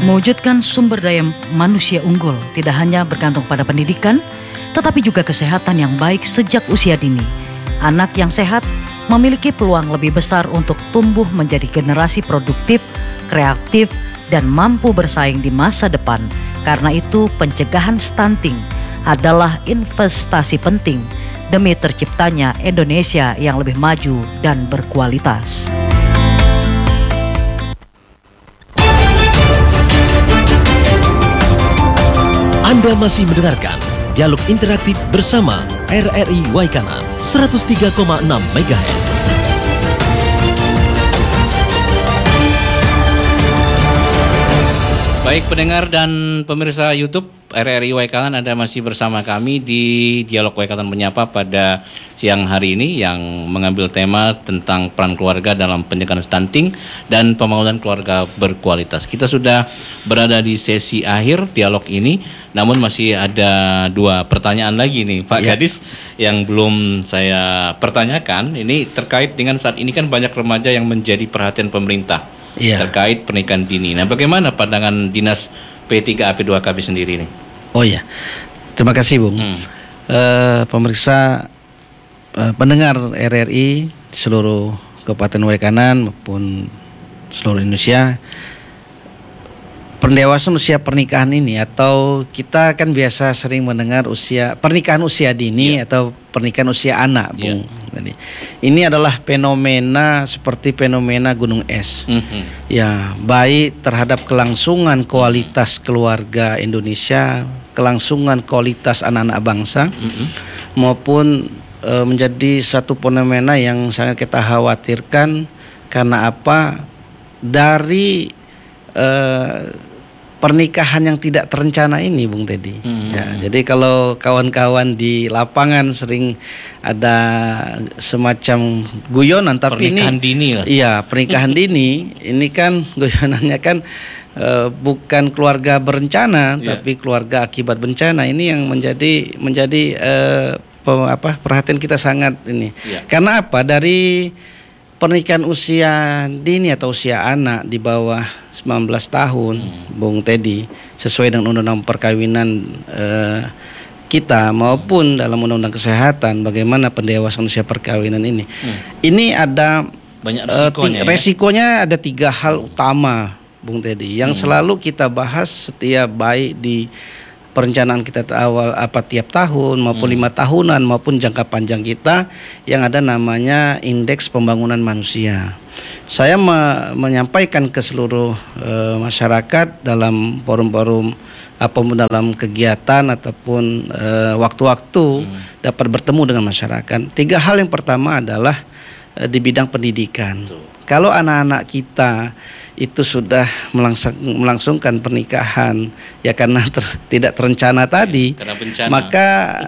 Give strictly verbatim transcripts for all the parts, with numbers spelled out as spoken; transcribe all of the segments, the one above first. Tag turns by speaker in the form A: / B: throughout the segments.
A: Mewujudkan sumber daya manusia unggul tidak hanya bergantung pada pendidikan, tetapi juga kesehatan yang baik sejak usia dini. Anak yang sehat memiliki peluang lebih besar untuk tumbuh menjadi generasi produktif, kreatif, dan mampu bersaing di masa depan. Karena itu, pencegahan stunting adalah investasi penting demi terciptanya Indonesia yang lebih maju dan berkualitas.
B: Anda masih mendengarkan Dialog Interaktif bersama R R I Waikanan seratus tiga koma enam megahertz.
C: Baik pendengar dan pemirsa YouTube R R I Waikanan, Anda masih bersama kami di Dialog Waikanan Menyapa pada siang hari ini yang mengambil tema tentang peran keluarga dalam pencegahan stunting dan pembangunan keluarga berkualitas. Kita sudah berada di sesi akhir dialog ini, namun masih ada dua pertanyaan lagi nih Pak ya. Gadis yang belum saya pertanyakan. Ini terkait dengan saat ini kan banyak remaja yang menjadi perhatian pemerintah ya, terkait pernikahan dini. Nah, bagaimana pandangan Dinas P tiga A P dua K B sendiri nih?
D: Oh ya, terima kasih Bung. Hmm. Uh, pemirsa uh, pendengar R R I di seluruh Kabupaten Waikanan maupun seluruh Indonesia, pendewasaan usia pernikahan ini, atau kita kan biasa sering mendengar usia pernikahan usia dini yeah. atau pernikahan usia anak, Bung. Yeah. Jadi, ini adalah fenomena seperti fenomena gunung es, mm-hmm. ya, baik terhadap kelangsungan kualitas keluarga Indonesia, kelangsungan kualitas anak-anak bangsa, mm-hmm. maupun e, menjadi satu fenomena yang sangat kita khawatirkan. Karena apa? Dari e, pernikahan yang tidak terencana ini, Bung Teddy. Hmm. Ya, jadi kalau kawan-kawan di lapangan sering ada semacam guyonan, tapi
C: pernikahan
D: ini
C: dini lah.
D: Iya, pernikahan dini ini kan guyonannya kan uh, bukan keluarga berencana, yeah. tapi keluarga akibat bencana. Ini yang menjadi menjadi uh, pe, apa perhatian kita sangat ini. Yeah. Karena apa? Dari pernikahan usia dini atau usia anak di bawah sembilan belas tahun, hmm. Bung Teddy, sesuai dengan undang-undang perkawinan eh, kita maupun dalam undang-undang kesehatan, bagaimana pendewasaan usia perkawinan ini. Hmm. Ini ada
C: banyak resikonya,
D: uh, resikonya ya? Ada tiga hal utama, Bung Teddy, yang hmm. selalu kita bahas setiap baik di perencanaan kita awal apa tiap tahun maupun hmm. lima tahunan maupun jangka panjang kita, yang ada namanya indeks pembangunan manusia. Saya me- menyampaikan ke seluruh e, masyarakat dalam forum-forum apa dalam kegiatan ataupun e, waktu-waktu hmm. dapat bertemu dengan masyarakat. Tiga hal. Yang pertama adalah e, di bidang pendidikan. Betul. Kalau anak-anak kita itu sudah melangsung, melangsungkan pernikahan ya karena ter, tidak terencana tadi, ya, maka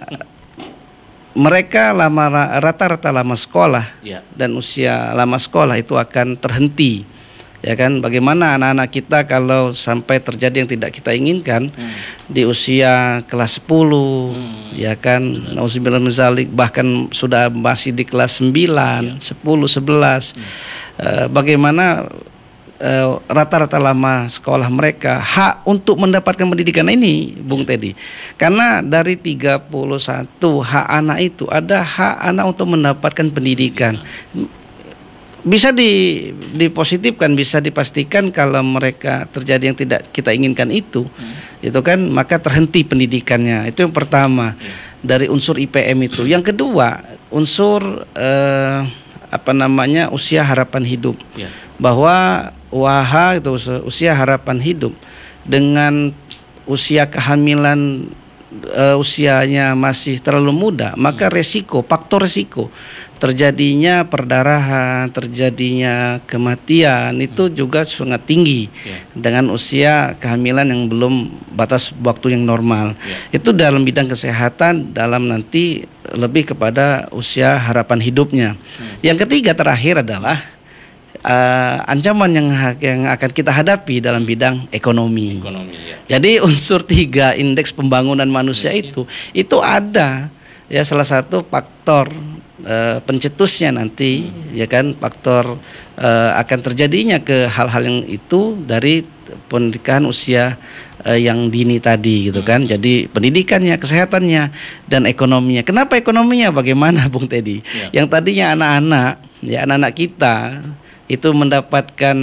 D: mereka lama rata-rata lama sekolah ya. Dan usia lama sekolah itu akan terhenti, ya kan? Bagaimana anak-anak kita kalau sampai terjadi yang tidak kita inginkan hmm. di usia kelas sepuluh, hmm. ya kan, nauzubillah min dzalik, bahkan sudah masih di kelas sembilan, ya. sepuluh, sebelas, hmm. uh, bagaimana Uh, rata-rata lama sekolah mereka, hak untuk mendapatkan pendidikan ini, Bung Teddy. Karena dari tiga puluh satu hak anak itu ada hak anak untuk mendapatkan pendidikan. Bisa di, dipositifkan, bisa dipastikan kalau mereka terjadi yang tidak kita inginkan itu, hmm. itu kan maka terhenti pendidikannya. Itu yang pertama dari unsur I P M itu. Yang kedua unsur uh, apa namanya usia harapan hidup, yeah. bahwa wah itu usia harapan hidup dengan usia kehamilan uh, usianya masih terlalu muda, maka resiko, faktor resiko terjadinya perdarahan, terjadinya kematian itu juga sangat tinggi yeah. dengan usia kehamilan yang belum batas waktu yang normal. Yeah. Itu dalam bidang kesehatan, dalam nanti lebih kepada usia harapan hidupnya. Hmm. Yang ketiga terakhir adalah uh, ancaman yang yang akan kita hadapi dalam bidang ekonomi. ekonomi ya. Jadi unsur tiga indeks pembangunan manusia yes, itu ya. itu ada ya, salah satu faktor uh, pencetusnya nanti, hmm. ya kan, faktor uh, akan terjadinya ke hal-hal yang itu dari pernikahan usia uh, yang dini tadi gitu kan. Jadi pendidikannya, kesehatannya, dan ekonominya. Kenapa ekonominya? Bagaimana Bung Teddy? Ya. Yang tadinya anak-anak, ya anak-anak kita itu mendapatkan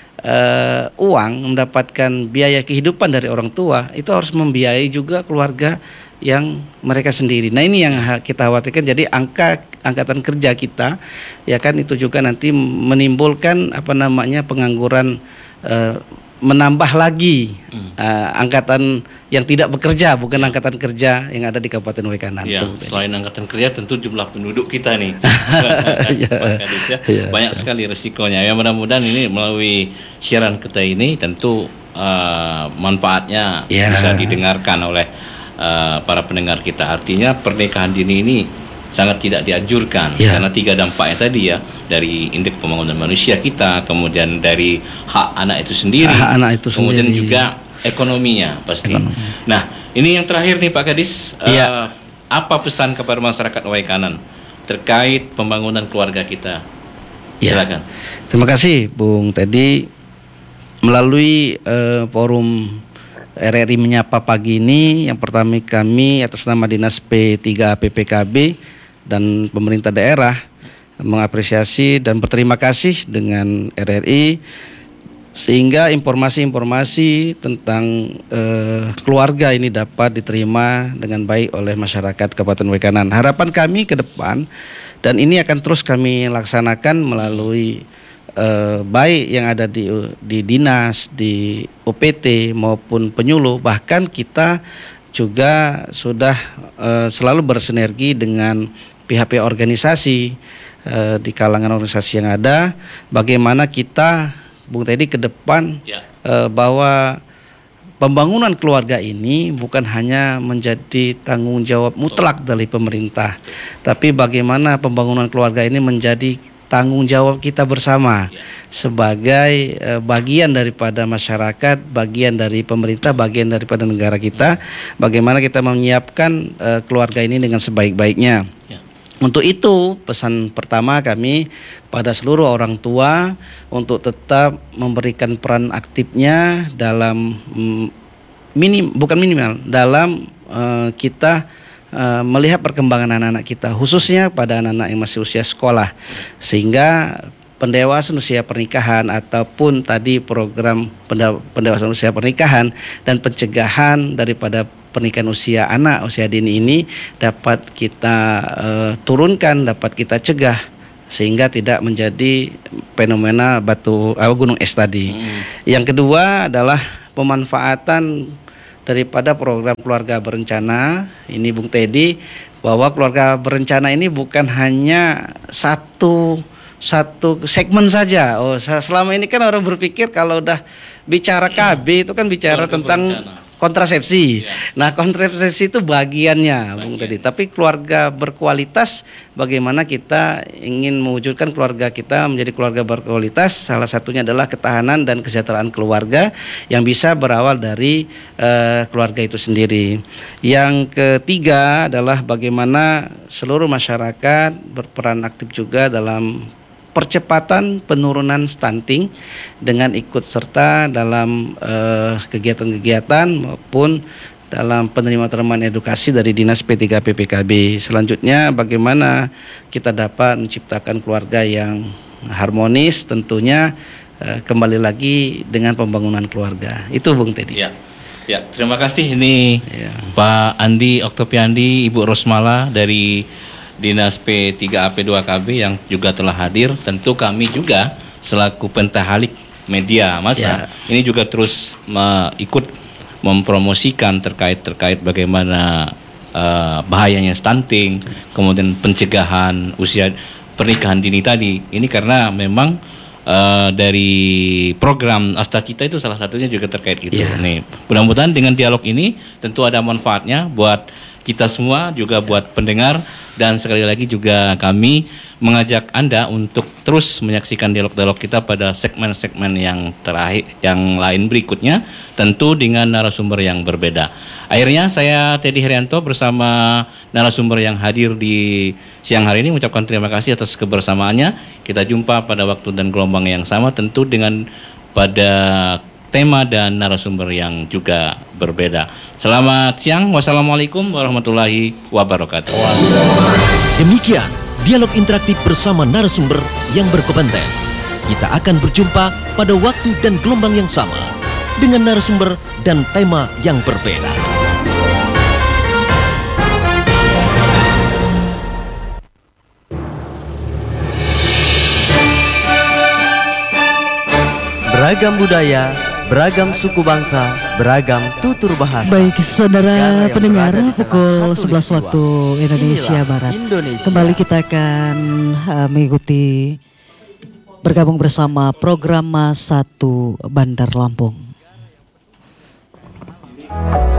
D: uh, uang, mendapatkan biaya kehidupan dari orang tua, itu harus membiayai juga keluarga yang mereka sendiri. Nah ini yang kita khawatirkan. Jadi angka angkatan kerja kita, ya kan, itu juga nanti menimbulkan apa namanya pengangguran, uh, menambah lagi uh, angkatan yang tidak bekerja, bukan ya. Angkatan kerja yang ada di Kabupaten Waikanan.
C: Ya, selain angkatan kerja, tentu jumlah penduduk kita nih ya. Ya, ya. Banyak sekali resikonya. Ya mudah-mudahan ini melalui siaran kita ini tentu uh, manfaatnya ya. Bisa didengarkan oleh Uh, para pendengar kita. Artinya pernikahan dini ini sangat tidak dianjurkan ya. Karena tiga dampaknya tadi ya, dari indeks pembangunan manusia kita, kemudian dari hak anak itu sendiri, hak anak itu kemudian sendiri. Juga ekonominya pasti. Ekonomi. Nah ini yang terakhir nih Pak Kadis, ya. uh, apa pesan kepada masyarakat Waikanan terkait pembangunan keluarga kita? Ya. Silakan.
D: Terima kasih Bung Teddy. Melalui uh, forum R R I Menyapa pagi ini, yang pertama kami atas nama Dinas P tiga A P P K B dan pemerintah daerah mengapresiasi dan berterima kasih dengan R R I sehingga informasi-informasi tentang eh, keluarga ini dapat diterima dengan baik oleh masyarakat Kabupaten Waikanan. Harapan kami ke depan, dan ini akan terus kami laksanakan melalui Uh, baik yang ada di di dinas, di U P T maupun penyuluh, bahkan kita juga sudah uh, selalu bersinergi dengan pihak-pihak organisasi uh, di kalangan organisasi yang ada. Bagaimana kita, Bung Teddy, ke depan ya. uh, bahwa pembangunan keluarga ini bukan hanya menjadi tanggung jawab mutlak dari pemerintah, tapi bagaimana pembangunan keluarga ini menjadi tanggung jawab kita bersama ya. Sebagai uh, bagian daripada masyarakat, bagian dari pemerintah, bagian daripada negara kita. Bagaimana kita menyiapkan uh, keluarga ini dengan sebaik-baiknya ya. Untuk itu pesan pertama kami pada seluruh orang tua untuk tetap memberikan peran aktifnya dalam mm, minim, bukan minimal dalam uh, kita Uh, melihat perkembangan anak-anak kita, khususnya pada anak-anak yang masih usia sekolah, sehingga pendewasaan usia pernikahan ataupun tadi program pendewasaan usia pernikahan dan pencegahan daripada pernikahan usia anak usia dini ini dapat kita uh, turunkan, dapat kita cegah sehingga tidak menjadi fenomena batu uh, gunung es tadi. Hmm. Yang kedua adalah pemanfaatan daripada program keluarga berencana ini, Bung Teddy, bahwa keluarga berencana ini bukan hanya satu satu segmen saja. Oh, selama ini kan orang berpikir kalau udah bicara K B itu kan bicara keluarga tentang berencana. Kontrasepsi. Ya. Nah, kontrasepsi itu bagiannya, Bagian. Bung Teddy. Tapi keluarga berkualitas, bagaimana kita ingin mewujudkan keluarga kita menjadi keluarga berkualitas? Salah satunya adalah ketahanan dan kesejahteraan keluarga yang bisa berawal dari uh, keluarga itu sendiri. Yang ketiga adalah bagaimana seluruh masyarakat berperan aktif juga dalam percepatan penurunan stunting dengan ikut serta dalam uh, kegiatan-kegiatan maupun dalam penerima-penerimaan edukasi dari Dinas P tiga P P K B. Selanjutnya bagaimana kita dapat menciptakan keluarga yang harmonis, tentunya uh, kembali lagi dengan pembangunan keluarga. Itu Bung Teddy.
C: Ya. Ya, terima kasih ini ya. Pak Andi Oktopiandi, Ibu Rosmala dari Dinas P tiga A P dua K B yang juga telah hadir. Tentu kami juga selaku pentahalik media masa ya. Ini juga terus me, ikut mempromosikan terkait terkait bagaimana uh, bahayanya stunting, kemudian pencegahan usia pernikahan dini tadi. Ini karena memang uh, dari program Asta Cita itu salah satunya juga terkait itu. Ya. Nih, mudah-mudahan dengan dialog ini tentu ada manfaatnya buat kita semua, juga buat pendengar, dan sekali lagi juga kami mengajak Anda untuk terus menyaksikan dialog-dialog kita pada segmen-segmen yang terakhir, yang lain berikutnya, tentu dengan narasumber yang berbeda. Akhirnya saya Teddy Herianto bersama narasumber yang hadir di siang hari ini mengucapkan terima kasih atas kebersamaannya. Kita jumpa pada waktu dan gelombang yang sama, tentu dengan pada tema dan narasumber yang juga berbeda. Selamat siang, wassalamualaikum warahmatullahi wabarakatuh.
B: Demikian dialog interaktif bersama narasumber yang berkompeten. Kita akan berjumpa pada waktu dan gelombang yang sama dengan narasumber dan tema yang berbeda.
E: Beragam budaya, beragam suku bangsa, beragam tutur bahasa.
A: Baik saudara pendengar, pukul sebelas waktu Indonesia Barat.
E: Indonesia.
A: Kembali kita akan uh, mengikuti bergabung bersama program satu Bandar Lampung.